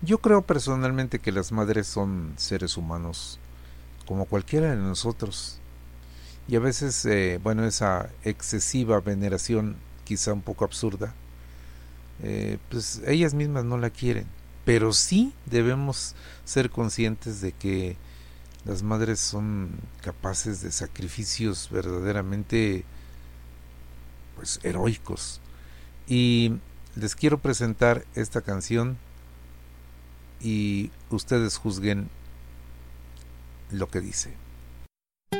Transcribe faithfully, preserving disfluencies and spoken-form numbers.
Yo creo personalmente que las madres son seres humanos como cualquiera de nosotros. Y a veces, eh, bueno, esa excesiva veneración, quizá un poco absurda, eh, pues ellas mismas no la quieren. Pero sí debemos ser conscientes de que las madres son capaces de sacrificios verdaderamente, pues, heroicos. Y les quiero presentar esta canción y ustedes juzguen lo que dice.